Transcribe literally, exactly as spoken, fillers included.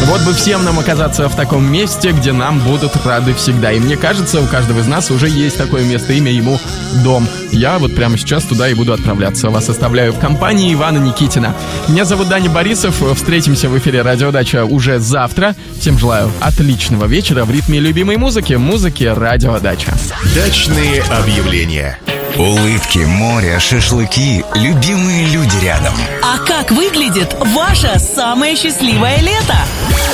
Вот бы всем нам оказаться в таком месте, где нам будут рады всегда. И мне кажется, у каждого из нас уже есть такое место, имя ему дом. Я вот прямо сейчас туда и буду отправляться. Вас оставляю в компании Ивана Никитина. Меня зовут Даня Борисов. Встретимся в эфире «Радио Дача» уже завтра. Всем желаю отличного вечера в ритме любимой музыки. Музыки «Радио Дача». Дачные объявления. Улыбки, море, шашлыки, любимые люди рядом. А как выглядит ваше самое счастливое лето?